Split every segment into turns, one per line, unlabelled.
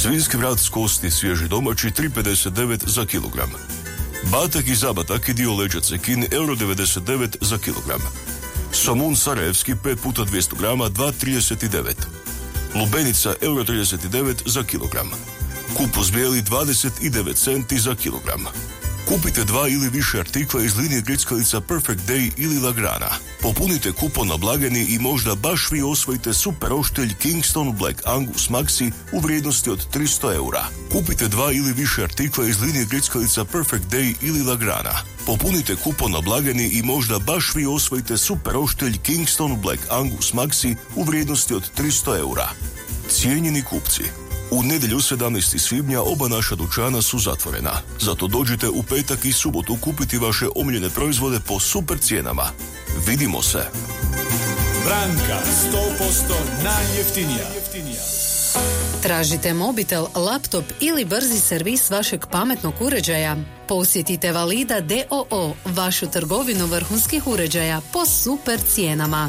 Svinjski vrat s kosti svježi domaći 3,59 za kilogram. Batak i zabatak i dio leđa cekin €99 za kilogram. Somun sarajevski 5 puta 200 grama 2,39. Lubenica €39 za kilogram. Kupus bijeli 29 centi za kilogram. Kupite 2 ili više artikla iz linije grickalica Perfect Day ili Lagrana. Popunite kupon na blagajni i možda baš vi osvojite super oštelj Kingston Black Angus Maxi u vrijednosti od €300. Kupite 2 ili više artikla iz linije grickalica Perfect Day ili Lagrana. Popunite kupon na blagajni i možda baš vi osvojite super oštelj Kingston Black Angus Maxi u vrijednosti od €300. Cijenjeni kupci, u nedjelju 17. svibnja oba naša dućana su zatvorena. Zato dođite u petak i subotu kupiti vaše omiljene proizvode po super cijenama. Vidimo se!
Branka, 100% najjeftinija.
Tražite mobitel, laptop ili brzi servis vašeg pametnog uređaja? Posjetite Valida d.o.o., vašu trgovinu vrhunskih uređaja po super cijenama.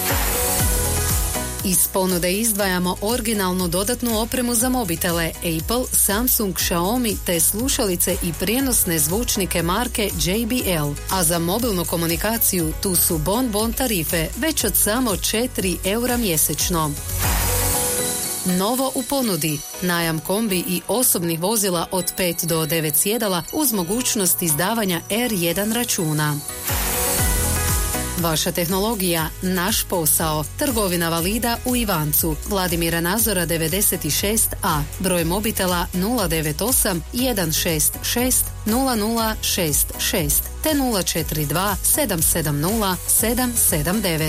Iz ponude izdvajamo originalnu dodatnu opremu za mobitele Apple, Samsung, Xiaomi te slušalice i prijenosne zvučnike marke JBL. A za mobilnu komunikaciju tu su bon tarife već od samo €4 mjesečno. Novo u ponudi. Najam kombi i osobnih vozila od 5 do 9 sjedala uz mogućnost izdavanja R1 računa. Vaša tehnologija, naš posao. Trgovina Valida u Ivancu, Vladimira Nazora 96A, broj mobitela 098 166 0066 te 042 770 779.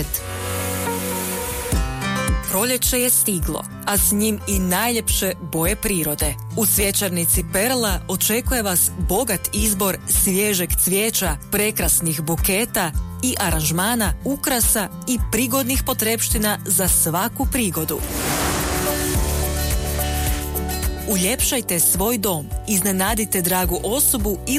Proljeće je stiglo, a s njim i najljepše boje prirode. U cvjećarnici Perla očekuje vas bogat izbor svježeg cvijeća, prekrasnih buketa i aranžmana, ukrasa i prigodnih potrepština za svaku prigodu. Uljepšajte svoj dom, iznenadite dragu osobu i